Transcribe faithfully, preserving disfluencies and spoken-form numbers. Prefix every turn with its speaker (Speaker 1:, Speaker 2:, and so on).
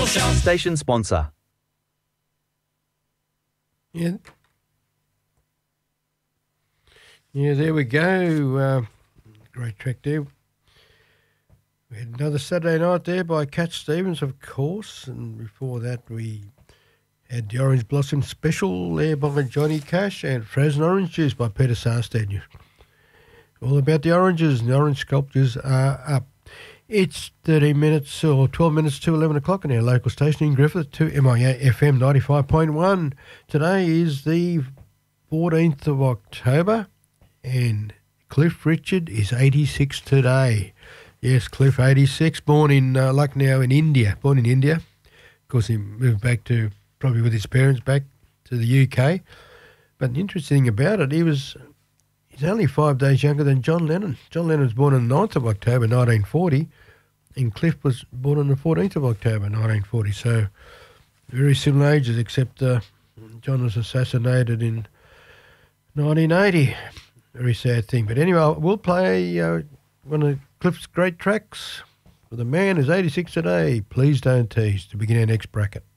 Speaker 1: Michael Show.
Speaker 2: Station sponsor.
Speaker 3: Yeah. Yeah, there we go. Uh, great track there. We had another Saturday night there by Cat Stevens, of course, and before that we had the Orange Blossom Special there by Johnny Cash and Frozen Orange Juice by Peter Sarstedt. All about the oranges, and the orange sculptures are up. It's thirteen minutes or twelve minutes to eleven o'clock in our local station in Griffith to M I A F M ninety-five point one. Today is the fourteenth of October and Cliff Richard is eighty-six today. Yes, Cliff, eighty-six, born in uh, Lucknow in India. Born in India. Of course, he moved back to, probably with his parents, back to the U K. But the interesting thing about it, he was... He's only five days younger than John Lennon. John Lennon was born on the ninth of October nineteen forty, and Cliff was born on the fourteenth of October nineteen forty. So very similar ages, except uh, John was assassinated in nineteen eighty. Very sad thing. But anyway, we'll play uh, one of Cliff's great tracks for the man who's eighty-six today. Please Don't Tease, to begin our next bracket.